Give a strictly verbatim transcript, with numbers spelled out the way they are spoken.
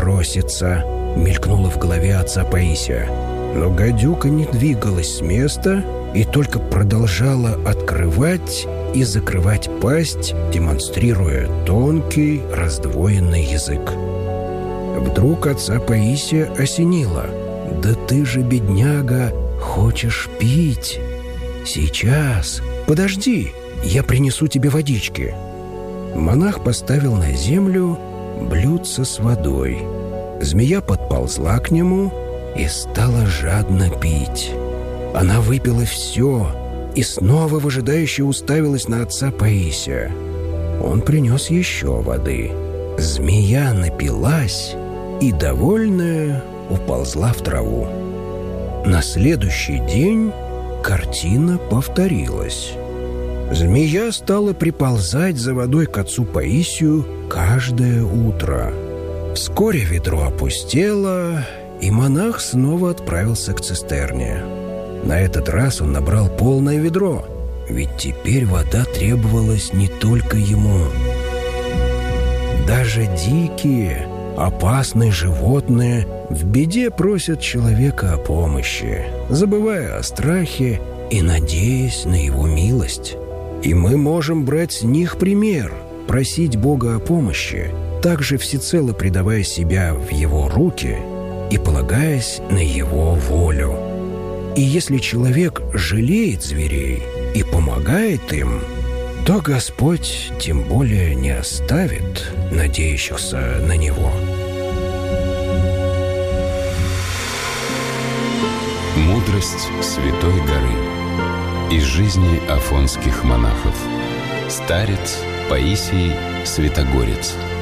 просится», — мелькнуло в голове отца Паисия. Но гадюка не двигалась с места и только продолжала открывать и закрывать пасть, демонстрируя тонкий раздвоенный язык. Вдруг отца Паисия осенило: «Да ты же, бедняга, хочешь пить? Сейчас, подожди, я принесу тебе водички». Монах поставил на землю блюдце с водой. Змея подползла к нему и стала жадно пить. Она выпила все и снова выжидающе уставилась на отца Паисия. Он принес еще воды. Змея напилась и, довольная, уползла в траву. На следующий день картина повторилась. Змея стала приползать за водой к отцу Паисию каждое утро. Вскоре ведро опустело, и монах снова отправился к цистерне. На этот раз он набрал полное ведро, ведь теперь вода требовалась не только ему. Даже дикие, опасные животные в беде просят человека о помощи, забывая о страхе и надеясь на его милость. И мы можем брать с них пример, просить Бога о помощи, также всецело предавая себя в Его руки и полагаясь на Его волю. И если человек жалеет зверей и помогает им, то Господь тем более не оставит надеющихся на Него. Мудрость Святой горы. Из жизни афонских монахов. Старец Паисий Святогорец.